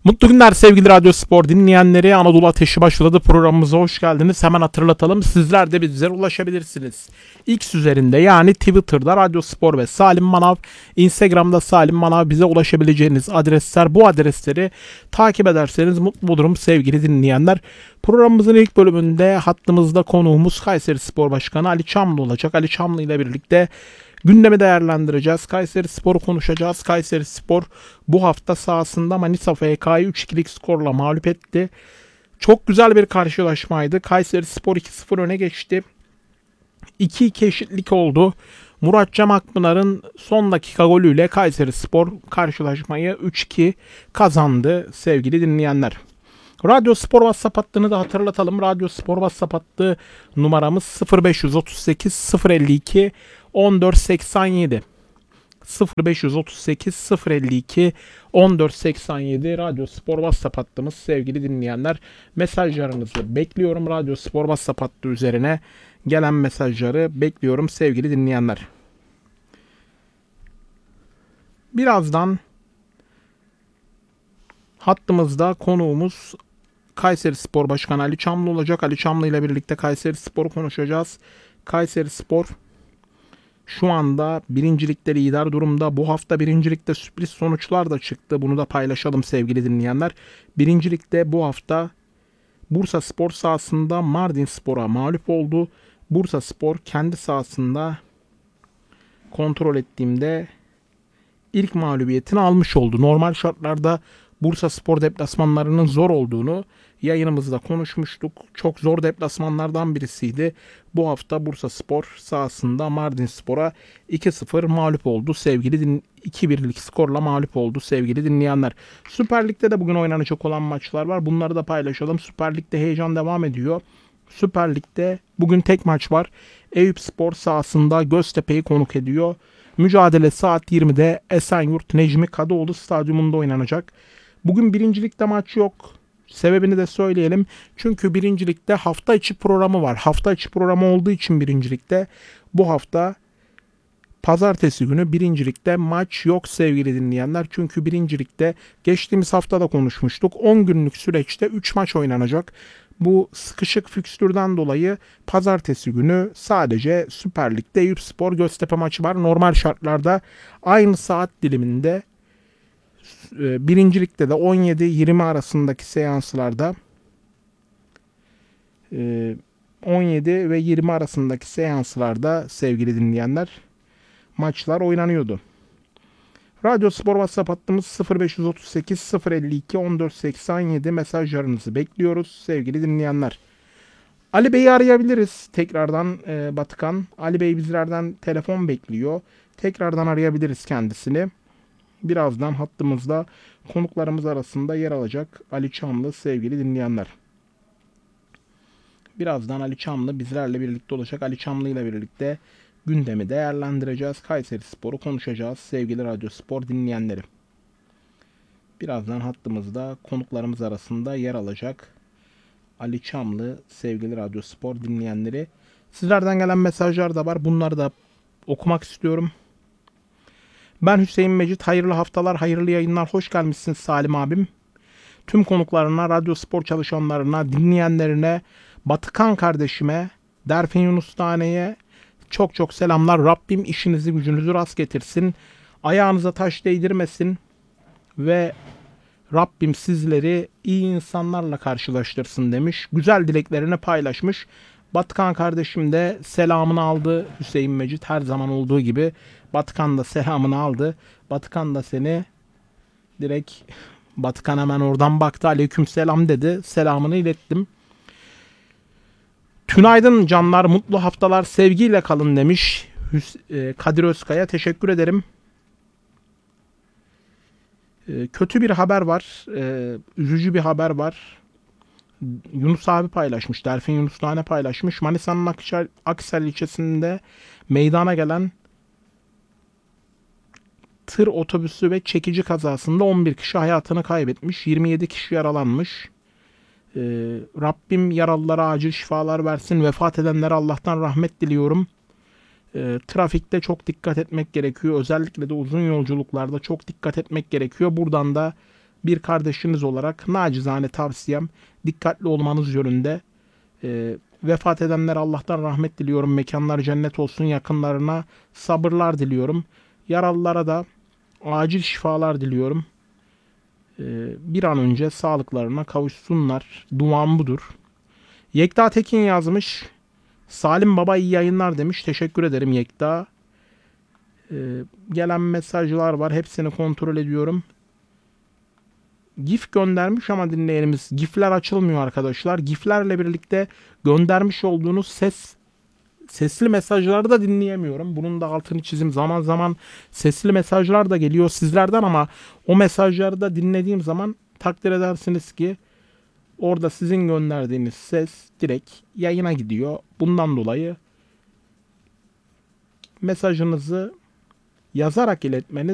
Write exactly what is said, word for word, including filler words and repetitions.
Mutlu günler sevgili Radyo Spor dinleyenleri. Anadolu Ateşi başladı. Programımıza hoş geldiniz. Hemen hatırlatalım. Sizler de bizlere ulaşabilirsiniz. X üzerinde yani Twitter'da Radyo Spor ve Salim Manav, Instagram'da Salim Manav, bize ulaşabileceğiniz adresler. Bu adresleri takip ederseniz mutlu olurum sevgili dinleyenler. Programımızın ilk bölümünde hattımızda konuğumuz Kayseri Spor Başkanı Ali Çamlı olacak. Ali Çamlı ile birlikte gündemi değerlendireceğiz. Kayseri Spor'u konuşacağız. Kayseri Spor bu hafta sahasında Manisa F K'yı üç ikilik skorla mağlup etti. Çok güzel bir karşılaşmaydı. Kayseri Spor iki sıfır öne geçti. iki iki eşitlik oldu. Murat Cem Akpınar'ın son dakika golüyle Kayseri Spor karşılaşmayı üç iki kazandı sevgili dinleyenler. Radyo Spor WhatsApp hattını da hatırlatalım. Radyo Spor WhatsApp hattı numaramız sıfır beş otuz sekiz sıfır elli iki on dört seksen yedi. sıfır beş otuz sekiz sıfır elli iki on dört seksen yedi Radyo Spor WhatsApp hattımız sevgili dinleyenler. Mesajlarınızı bekliyorum. Radyo Spor WhatsApp hattı üzerine gelen mesajları bekliyorum sevgili dinleyenler. Birazdan hattımızda konuğumuz Kayseri Spor Başkanı Ali Çamlı olacak. Ali Çamlı ile birlikte Kayseri Spor'u konuşacağız. Kayseri Spor şu anda birincilikte lider durumda. Bu hafta birincilikte sürpriz sonuçlar da çıktı. Bunu da paylaşalım sevgili dinleyenler. Birincilikte bu hafta Bursa Spor sahasında Mardin Spor'a mağlup oldu. Bursa Spor kendi sahasında kontrol ettiğimde ilk mağlubiyetini almış oldu. Normal şartlarda Bursa Spor deplasmanlarının zor olduğunu yayınımızda konuşmuştuk. Çok zor deplasmanlardan birisiydi. Bu hafta Bursa Spor sahasında Mardin Spor'a iki sıfır mağlup oldu. Sevgili din iki birlik skorla mağlup oldu sevgili dinleyenler. Süper Lig'de de bugün oynanacak olan maçlar var. Bunları da paylaşalım. Süper Lig'de heyecan devam ediyor. Süper Lig'de bugün tek maç var. Eyüp Spor sahasında Göztepe'yi konuk ediyor. Mücadele saat yirmide Esenyurt Necmi Kadıoğlu Stadyumunda oynanacak. Bugün birincilikte maç yok. Sebebini de söyleyelim. Çünkü birincilikte hafta içi programı var. Hafta içi programı olduğu için birincilikte bu hafta pazartesi günü birincilikte maç yok sevgili dinleyenler. Çünkü birincilikte geçtiğimiz hafta da konuşmuştuk. on günlük süreçte üç maç oynanacak. Bu sıkışık fikstürden dolayı pazartesi günü sadece Süper Lig'de Eyüpspor Göztepe maçı var. Normal şartlarda aynı saat diliminde birincilikte de on yedi yirmi arasındaki seanslarda on yedi ve yirmi arasındaki seanslarda sevgili dinleyenler maçlar oynanıyordu. Radyo Spor WhatsApp hattımız sıfır beş otuz sekiz sıfır elli iki on dört seksen yedi mesajlarınızı bekliyoruz sevgili dinleyenler. Ali Bey'i arayabiliriz tekrardan e, Batıkan. Ali Bey bizlerden telefon bekliyor. Tekrardan arayabiliriz kendisini. Birazdan hattımızda konuklarımız arasında yer alacak Ali Çamlı sevgili dinleyenler. Birazdan Ali Çamlı bizlerle birlikte olacak. Ali Çamlı ile birlikte gündemi değerlendireceğiz. Kayseri Spor'u konuşacağız sevgili Radyo Spor dinleyenleri. Birazdan hattımızda konuklarımız arasında yer alacak Ali Çamlı sevgili Radyo Spor dinleyenleri. Sizlerden gelen mesajlar da var. Bunları da okumak istiyorum. Ben Hüseyin Mecit. Hayırlı haftalar, hayırlı yayınlar. Hoş gelmişsin Salim abim. Tüm konuklarına, Radyo Spor çalışanlarına, dinleyenlerine, Batıkan kardeşime, Derfin Yunus Tane'ye çok çok selamlar. Rabbim işinizi gücünüzü rast getirsin. Ayağınıza taş değdirmesin. Ve Rabbim sizleri iyi insanlarla karşılaştırsın demiş. Güzel dileklerini paylaşmış. Batıkan kardeşim de selamını aldı. Hüseyin Mecit her zaman olduğu gibi Batıkan da selamını aldı. Batıkan da seni direkt Batıkan hemen oradan baktı. Aleyküm selam dedi. Selamını ilettim. Tünaydın canlar, mutlu haftalar, sevgiyle kalın demiş Kadir Özkaya. Teşekkür ederim. Kötü bir haber var. Üzücü bir haber var. Yunus abi paylaşmış. Derfin Yunus Tane paylaşmış. Manisa'nın Akisar, Akisar ilçesinde meydana gelen tır otobüsü ve çekici kazasında on bir kişi hayatını kaybetmiş. yirmi yedi kişi yaralanmış. Ee, Rabbim yaralılara acil şifalar versin. Vefat edenlere Allah'tan rahmet diliyorum. Ee, trafikte çok dikkat etmek gerekiyor. Özellikle de uzun yolculuklarda çok dikkat etmek gerekiyor. Buradan da bir kardeşiniz olarak nacizane tavsiyem dikkatli olmanız yönünde. E, vefat edenlere Allah'tan rahmet diliyorum. Mekanlar cennet olsun. Yakınlarına sabırlar diliyorum. Yaralılara da acil şifalar diliyorum. E, bir an önce sağlıklarına kavuşsunlar. Duam budur. Yekta Tekin yazmış. Salim Baba iyi yayınlar demiş. Teşekkür ederim Yekta. E, gelen mesajlar var. Hepsini kontrol ediyorum. GIF göndermiş ama dinleyenimiz GIF'ler açılmıyor arkadaşlar. GIF'lerle birlikte göndermiş olduğunuz ses sesli mesajları da dinleyemiyorum. Bunun da altını çizim. Zaman zaman sesli mesajlar da geliyor sizlerden ama o mesajları da dinlediğim zaman takdir edersiniz ki orada sizin gönderdiğiniz ses direkt yayına gidiyor. Bundan dolayı mesajınızı yazarak iletmeniz